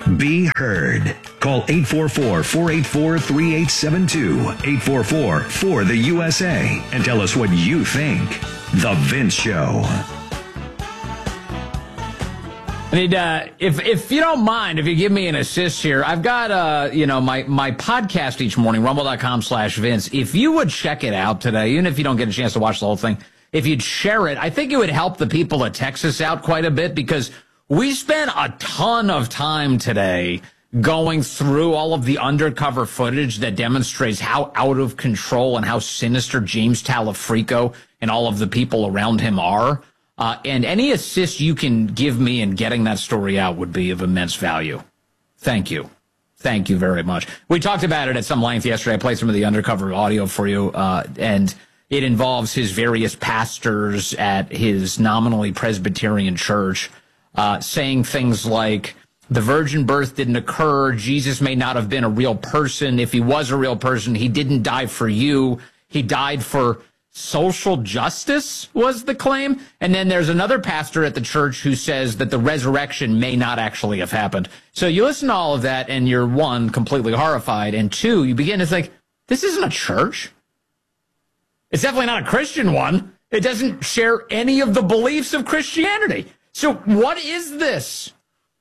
Be heard. Call 844-484-3872, 844-4-the-USA, and tell us what you think. The Vince Show. I need, if you don't mind, if you give me an assist here, I've got, my podcast each morning, rumble.com/Vince. If you would check it out today, even if you don't get a chance to watch the whole thing, if you'd share it, I think it would help the people of Texas out quite a bit, because we spent a ton of time today going through all of the undercover footage that demonstrates how out of control and how sinister James Talafrico and all of the people around him are. And any assist you can give me in getting that story out would be of immense value. Thank you. Thank you very much. We talked about it at some length yesterday. I played some of the undercover audio for you, and it involves his various pastors at his nominally Presbyterian church saying things like, the virgin birth didn't occur, Jesus may not have been a real person. If he was a real person, he didn't die for you. He died for social justice, was the claim. And then there's another pastor at the church who says that the resurrection may not actually have happened. So you listen to all of that, and you're, one, completely horrified, and two, you begin to think, this isn't a church. It's definitely not a Christian one. It doesn't share any of the beliefs of Christianity. So what is this?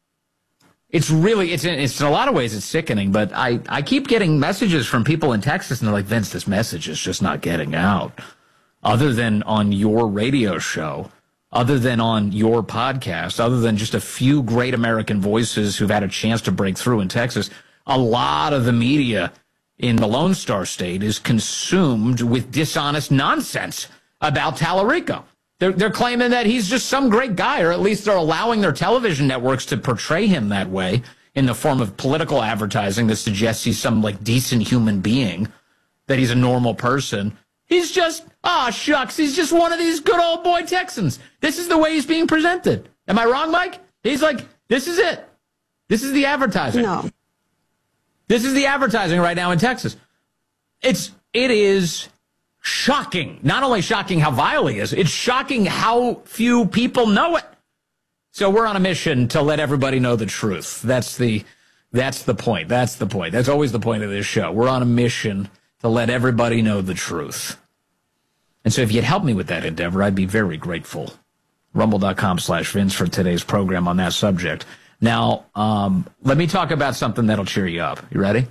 It's really, it's in a lot of ways, it's sickening, but I keep getting messages from people in Texas, and they're like, Vince, this message is just not getting out. Other than on your radio show, other than on your podcast, other than just a few great American voices who've had a chance to break through in Texas, a lot of the media in the Lone Star State is consumed with dishonest nonsense about Talarico. They're claiming that he's just some great guy, or at least they're allowing their television networks to portray him that way in the form of political advertising that suggests he's some like decent human being, that he's a normal person. He's just, shucks, he's just one of these good old boy Texans. This is the way he's being presented. Am I wrong, Mike? He's like, this is it. This is the advertising. No. This is the advertising right now in Texas. It is shocking. Not only shocking how vile he is, it's shocking how few people know it. So we're on a mission to let everybody know the truth. That's the point. That's the point. That's always the point of this show. We're on a mission to let everybody know the truth. And so if you'd help me with that endeavor, I'd be very grateful. Rumble.com/Vince for today's program on that subject. Now, let me talk about something that'll cheer you up. You ready?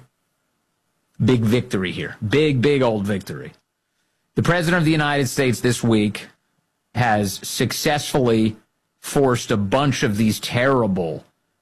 Big victory here. Big old victory. The President of the United States this week has successfully forced a bunch of these terrible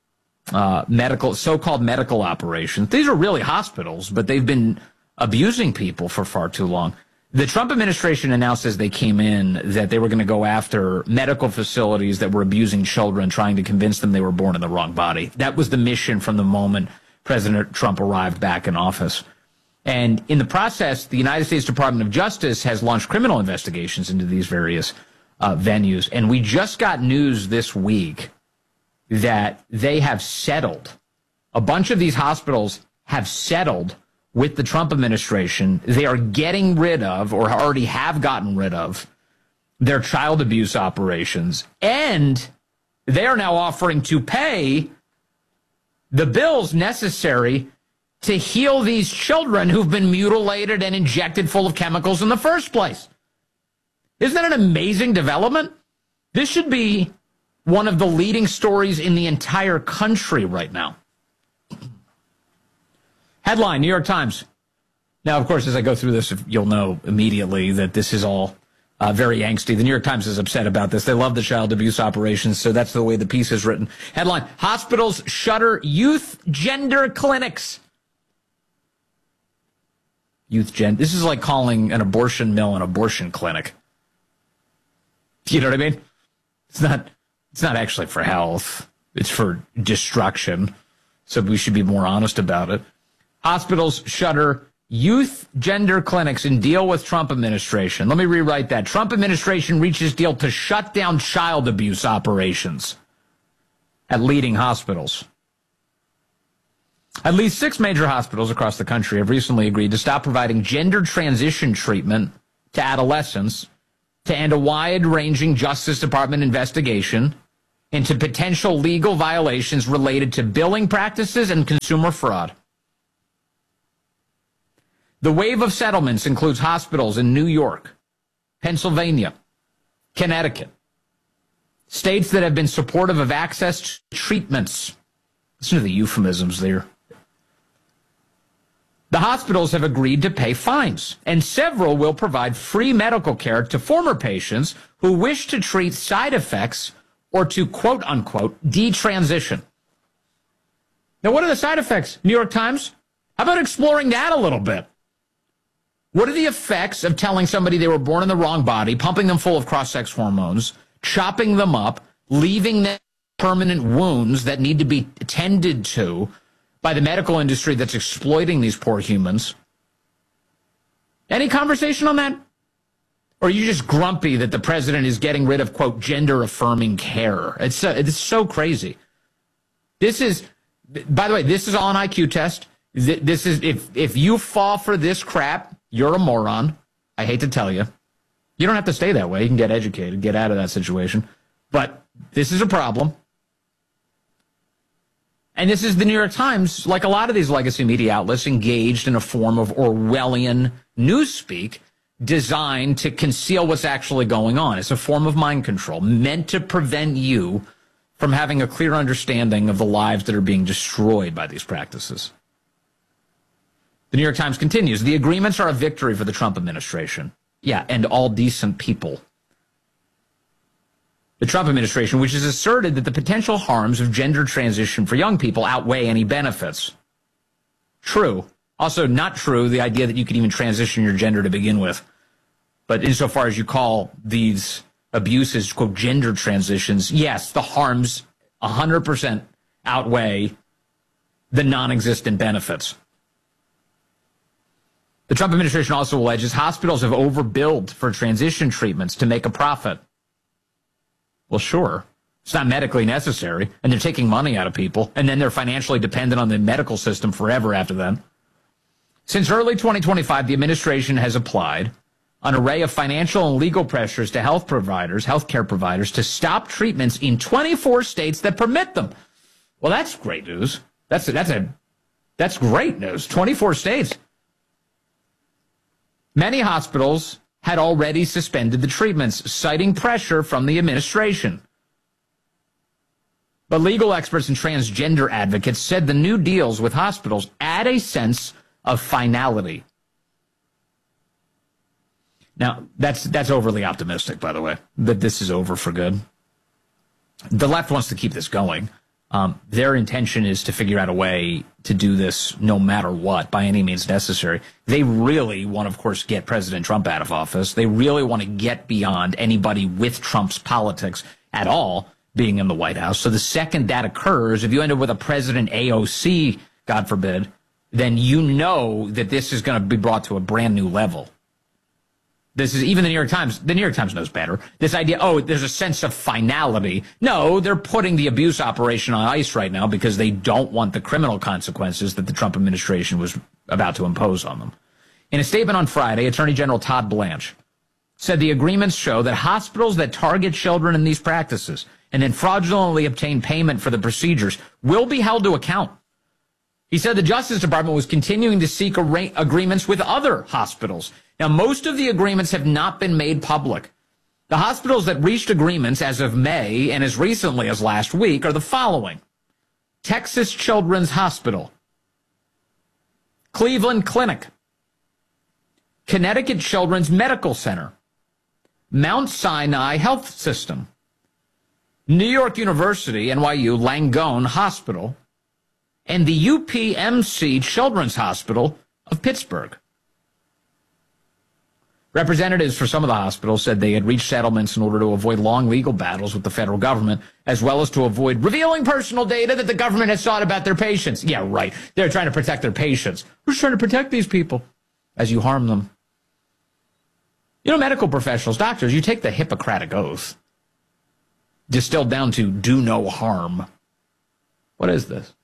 so-called medical operations. These are really hospitals, but they've been abusing people for far too long. The Trump administration announced as they came in that they were going to go after medical facilities that were abusing children, trying to convince them they were born in the wrong body. That was the mission from the moment President Trump arrived back in office. And in the process, the United States Department of Justice has launched criminal investigations into these various venues. And we just got news this week that they have settled. A bunch of these hospitals have settled with the Trump administration. They are getting rid of, or already have gotten rid of, their child abuse operations. And they are now offering to pay the bills necessary to heal these children who've been mutilated and injected full of chemicals in the first place. Isn't that an amazing development? This should be one of the leading stories in the entire country right now. Headline, New York Times. Now, of course, as I go through this, you'll know immediately that this is all very angsty. The New York Times is upset about this. They love the child abuse operations, so that's the way the piece is written. Headline, hospitals shutter youth gender clinics. This is like calling an abortion mill an abortion clinic. You know what I mean? It's not actually for health. It's for destruction. So we should be more honest about it. Hospitals shutter youth gender clinics in deal with Trump administration. Let me rewrite that. Trump administration reaches deal to shut down child abuse operations at leading hospitals. At least 6 major hospitals across the country have recently agreed to stop providing gender transition treatment to adolescents, to end a wide-ranging Justice Department investigation into potential legal violations related to billing practices and consumer fraud. The wave of settlements includes hospitals in New York, Pennsylvania, Connecticut, states that have been supportive of access to treatments. Listen to the euphemisms there. The hospitals have agreed to pay fines, and several will provide free medical care to former patients who wish to treat side effects or to, quote unquote, detransition. Now, what are the side effects, New York Times? How about exploring that a little bit? What are the effects of telling somebody they were born in the wrong body, pumping them full of cross-sex hormones, chopping them up, leaving them permanent wounds that need to be tended to by the medical industry that's exploiting these poor humans? Any conversation on that? Or are you just grumpy that the president is getting rid of, quote, gender-affirming care? It's so crazy. This is, by the way, this is all an IQ test. This is, if you fall for this crap, you're a moron. I hate to tell you. You don't have to stay that way. You can get educated, get out of that situation. But this is a problem. And this is the New York Times, like a lot of these legacy media outlets, engaged in a form of Orwellian newspeak designed to conceal what's actually going on. It's a form of mind control meant to prevent you from having a clear understanding of the lives that are being destroyed by these practices. The New York Times continues, the agreements are a victory for the Trump administration. Yeah, and all decent people. The Trump administration, which has asserted that the potential harms of gender transition for young people outweigh any benefits. True. Also not true, the idea that you could even transition your gender to begin with. But insofar as you call these abuses, quote, gender transitions, yes, the harms 100% outweigh the non-existent benefits. The Trump administration also alleges hospitals have overbilled for transition treatments to make a profit. Well, sure. It's not medically necessary, and they're taking money out of people, and then they're financially dependent on the medical system forever after then. Since early 2025, the administration has applied an array of financial and legal pressures to healthcare providers to stop treatments in 24 states that permit them. Well, that's great news. That's great news. 24 states. Many hospitals had already suspended the treatments, citing pressure from the administration. But legal experts and transgender advocates said the new deals with hospitals add a sense of finality. Now, that's overly optimistic, by the way, that this is over for good. The left wants to keep this going. Their intention is to figure out a way to do this no matter what, by any means necessary. They really want, of course, get President Trump out of office. They really want to get beyond anybody with Trump's politics at all being in the White House. So the second that occurs, if you end up with a President AOC, God forbid, then you know that this is going to be brought to a brand new level. This is even the New York Times. The New York Times knows better. This idea, there's a sense of finality. No, they're putting the abuse operation on ice right now because they don't want the criminal consequences that the Trump administration was about to impose on them. In a statement on Friday, Attorney General Todd Blanche said the agreements show that hospitals that target children in these practices and then fraudulently obtain payment for the procedures will be held to account. He said the Justice Department was continuing to seek agreements with other hospitals. Now, most of the agreements have not been made public. The hospitals that reached agreements as of May and as recently as last week are the following: Texas Children's Hospital, Cleveland Clinic, Connecticut Children's Medical Center, Mount Sinai Health System, New York University, NYU Langone Hospital, and the UPMC Children's Hospital of Pittsburgh. Representatives for some of the hospitals said they had reached settlements in order to avoid long legal battles with the federal government, as well as to avoid revealing personal data that the government had sought about their patients. Yeah, right. They're trying to protect their patients. Who's trying to protect these people as you harm them? You know, medical professionals, doctors, you take the Hippocratic Oath, distilled down to do no harm. What is this?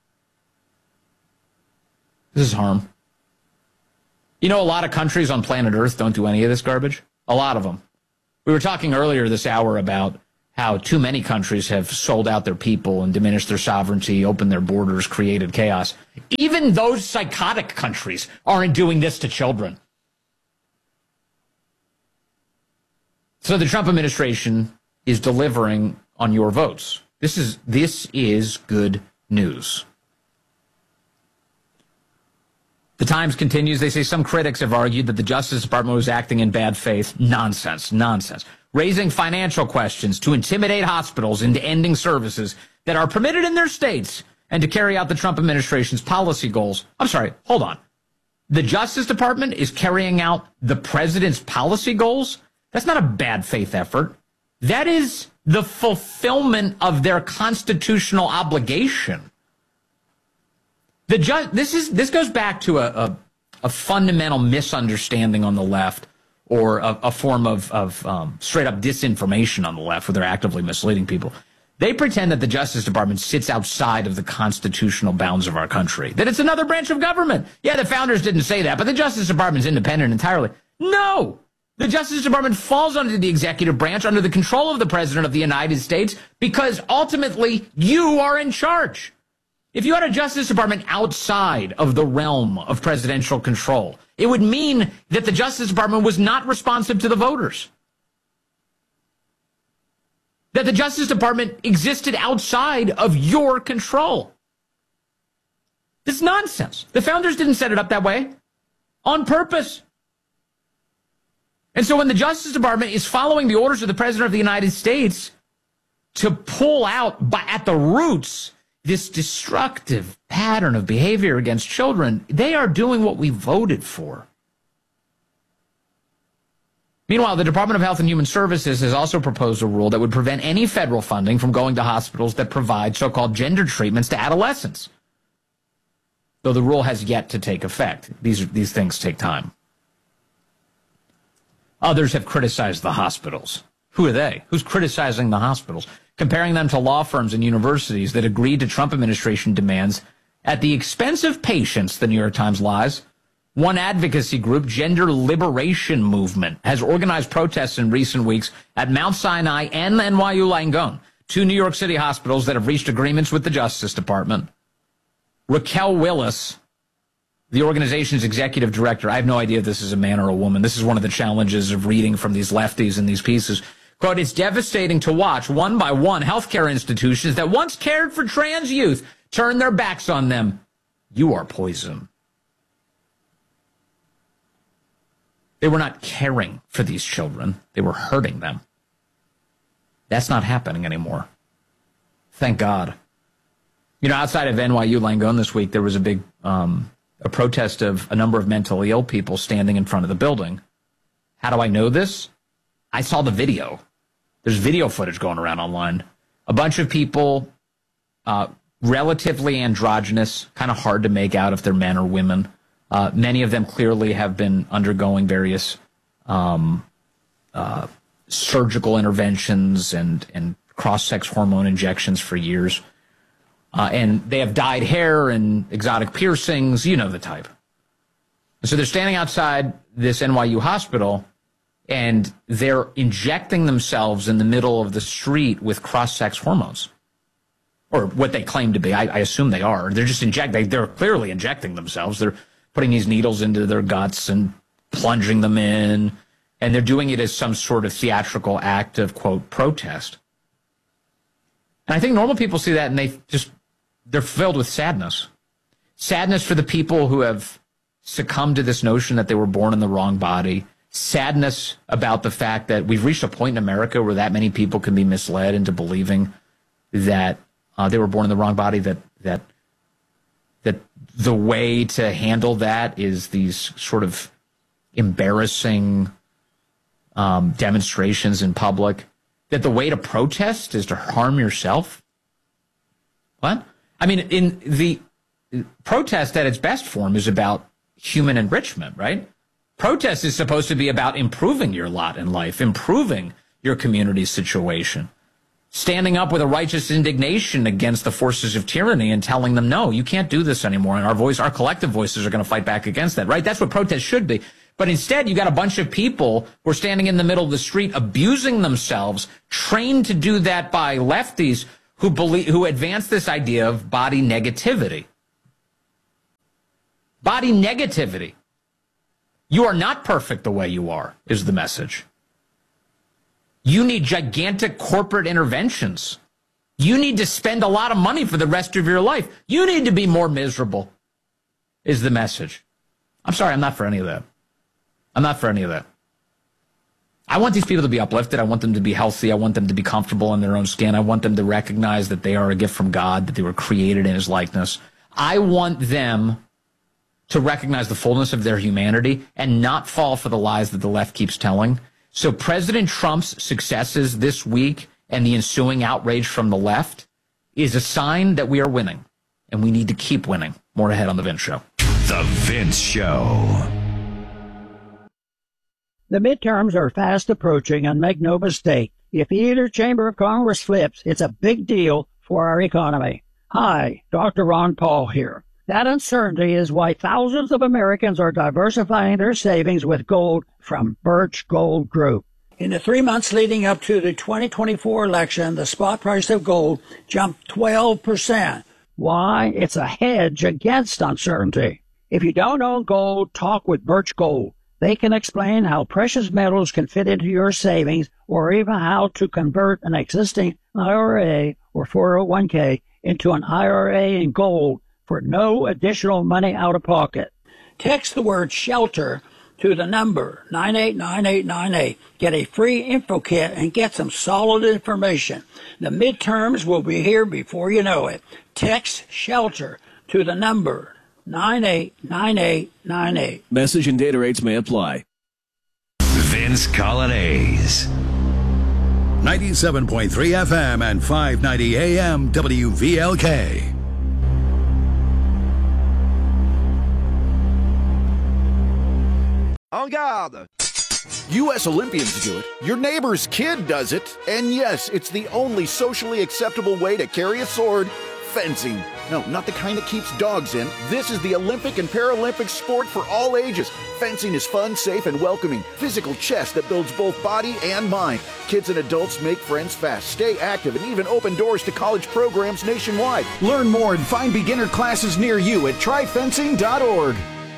This is harm. You know, a lot of countries on planet Earth don't do any of this garbage. A lot of them. We were talking earlier this hour about how too many countries have sold out their people and diminished their sovereignty, opened their borders, created chaos. Even those psychotic countries aren't doing this to children. So the Trump administration is delivering on your votes. This is good news. The Times continues, they say some critics have argued that the Justice Department was acting in bad faith. Nonsense. Raising financial questions to intimidate hospitals into ending services that are permitted in their states and to carry out the Trump administration's policy goals. I'm sorry, hold on. The Justice Department is carrying out the president's policy goals? That's not a bad faith effort. That is the fulfillment of their constitutional obligation. This goes back to a fundamental misunderstanding on the left, or a form of straight up disinformation on the left, where they're actively misleading people. They pretend that the Justice Department sits outside of the constitutional bounds of our country, that it's another branch of government. Yeah, the founders didn't say that, but the Justice Department's independent entirely. No! The Justice Department falls under the executive branch, under the control of the President of the United States, because ultimately you are in charge. If you had a Justice Department outside of the realm of presidential control, it would mean that the Justice Department was not responsive to the voters. That the Justice Department existed outside of your control. This is nonsense. The founders didn't set it up that way on purpose. And so when the Justice Department is following the orders of the President of the United States to pull out at the roots this destructive pattern of behavior against children, they are doing what we voted for. Meanwhile, the Department of Health and Human Services has also proposed a rule that would prevent any federal funding from going to hospitals that provide so-called gender treatments to adolescents. Though the rule has yet to take effect. These things take time. Others have criticized the hospitals. Who are they? Who's criticizing the hospitals? Comparing them to law firms and universities that agreed to Trump administration demands at the expense of patients, the New York Times lies. One advocacy group, Gender Liberation Movement, has organized protests in recent weeks at Mount Sinai and NYU Langone, two New York City hospitals that have reached agreements with the Justice Department. Raquel Willis, the organization's executive director, I have no idea if this is a man or a woman. This is one of the challenges of reading from these lefties in these pieces. Quote, it's devastating to watch one by one healthcare institutions that once cared for trans youth turn their backs on them. You are poison. They were not caring for these children. They were hurting them. That's not happening anymore. Thank God. You know, outside of NYU Langone this week, there was a big a protest of a number of mentally ill people standing in front of the building. How do I know this? I saw the video. There's video footage going around online. A bunch of people, relatively androgynous, kind of hard to make out if they're men or women. Many of them clearly have been undergoing various surgical interventions and cross-sex hormone injections for years. And they have dyed hair and exotic piercings, you know the type. So they're standing outside this NYU hospital, and they're injecting themselves in the middle of the street with cross-sex hormones. Or what they claim to be. I assume they are. They're just they're clearly injecting themselves. They're putting these needles into their guts and plunging them in. And they're doing it as some sort of theatrical act of, quote, protest. And I think normal people see that and they're filled with sadness. Sadness for the people who have succumbed to this notion that they were born in the wrong body. Sadness about the fact that we've reached a point in America where that many people can be misled into believing that they were born in the wrong body, that the way to handle that is these sort of embarrassing demonstrations in public, that the way to protest is to harm yourself. What? I mean, in the protest at its best form is about human enrichment, right? Protest is supposed to be about improving your lot in life, improving your community's situation, standing up with a righteous indignation against the forces of tyranny and telling them, no, you can't do this anymore. And our collective voices are going to fight back against that, right? That's what protest should be. But instead, you got a bunch of people who are standing in the middle of the street abusing themselves, trained to do that by lefties who advance this idea of body negativity. Body negativity. You are not perfect the way you are, is the message. You need gigantic corporate interventions. You need to spend a lot of money for the rest of your life. You need to be more miserable, is the message. I'm sorry, I'm not for any of that. I'm not for any of that. I want these people to be uplifted. I want them to be healthy. I want them to be comfortable in their own skin. I want them to recognize that they are a gift from God, that they were created in his likeness. I want them to recognize the fullness of their humanity and not fall for the lies that the left keeps telling. So President Trump's successes this week and the ensuing outrage from the left is a sign that we are winning, and we need to keep winning. More ahead on The Vince Show. The Vince Show. The midterms are fast approaching, and make no mistake, if either chamber of Congress flips, it's a big deal for our economy. Hi, Dr. Ron Paul here. That uncertainty is why thousands of Americans are diversifying their savings with gold from Birch Gold Group. In the 3 months leading up to the 2024 election, the spot price of gold jumped 12%. Why? It's a hedge against uncertainty. If you don't own gold, talk with Birch Gold. They can explain how precious metals can fit into your savings, or even how to convert an existing IRA or 401k into an IRA in gold for no additional money out of pocket. Text the word SHELTER to the number 989898. Get a free info kit and get some solid information. The midterms will be here before you know it. Text SHELTER to the number 989898. Message and data rates may apply. Vince Colonnese. 97.3 FM and 590 AM WVLK. En garde! U.S. Olympians do it. Your neighbor's kid does it. And yes, it's the only socially acceptable way to carry a sword. Fencing. No, not the kind that keeps dogs in. This is the Olympic and Paralympic sport for all ages. Fencing is fun, safe, and welcoming. Physical chess that builds both body and mind. Kids and adults make friends fast, stay active, and even open doors to college programs nationwide. Learn more and find beginner classes near you at tryfencing.org.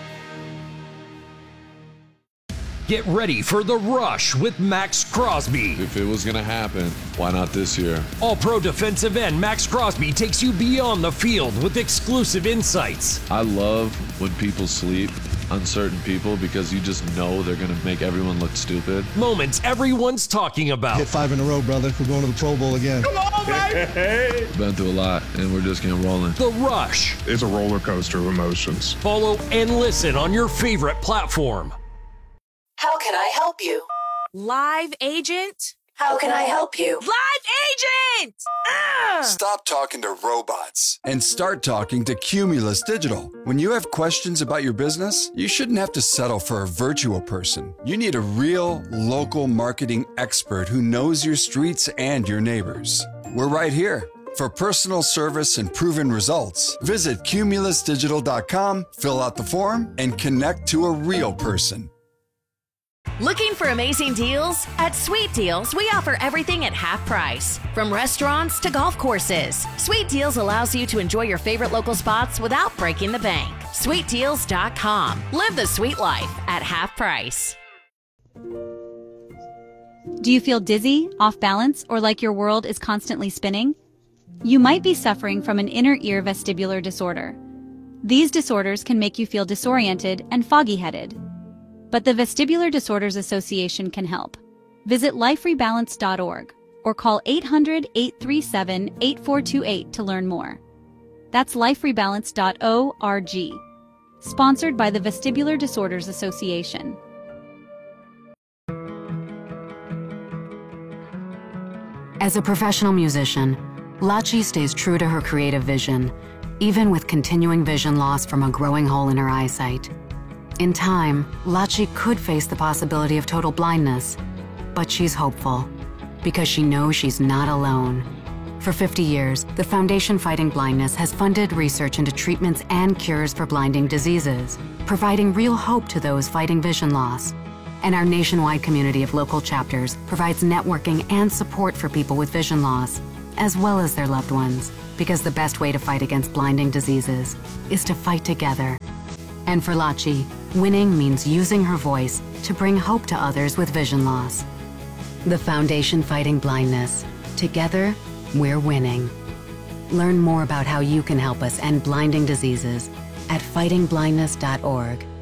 Get ready for The Rush with Max Crosby. If it was going to happen, why not this year? All-pro defensive end Max Crosby takes you beyond the field with exclusive insights. I love when people sleep on certain people because you just know they're going to make everyone look stupid. Moments everyone's talking about. Hit 5 in a row, brother. We're going to the Pro Bowl again. Come on, baby! Been through a lot, and we're just getting rolling. The Rush. It's a roller coaster of emotions. Follow and listen on your favorite platform. How can I help you? Live agent? How can I help you? Live agent! Stop talking to robots and start talking to Cumulus Digital. When you have questions about your business, you shouldn't have to settle for a virtual person. You need a real, local marketing expert who knows your streets and your neighbors. We're right here. For personal service and proven results, visit cumulusdigital.com, fill out the form, and connect to a real person. Looking for amazing deals? At Sweet Deals, we offer everything at half price. From restaurants to golf courses, Sweet Deals allows you to enjoy your favorite local spots without breaking the bank. SweetDeals.com. Live the sweet life at half price. Do you feel dizzy, off balance, or like your world is constantly spinning? You might be suffering from an inner ear vestibular disorder. These disorders can make you feel disoriented and foggy-headed. But the Vestibular Disorders Association can help. Visit liferebalance.org or call 800-837-8428 to learn more. That's liferebalance.org. Sponsored by the Vestibular Disorders Association. As a professional musician, Lachi stays true to her creative vision, even with continuing vision loss from a growing hole in her eyesight. In time, Lachi could face the possibility of total blindness, but she's hopeful because she knows she's not alone. For 50 years, the Foundation Fighting Blindness has funded research into treatments and cures for blinding diseases, providing real hope to those fighting vision loss. And our nationwide community of local chapters provides networking and support for people with vision loss, as well as their loved ones, because the best way to fight against blinding diseases is to fight together. And for Lachi, winning means using her voice to bring hope to others with vision loss. The Foundation Fighting Blindness. Together, we're winning. Learn more about how you can help us end blinding diseases at fightingblindness.org.